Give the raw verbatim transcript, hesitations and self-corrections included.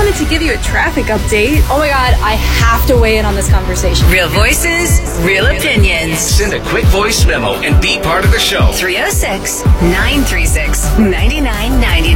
wanted to give you a traffic update. Oh my God, I have to weigh in on this conversation. Real voices, real opinions. Send a quick voice memo and be part of the show. three oh six, nine three six, nine nine nine nine.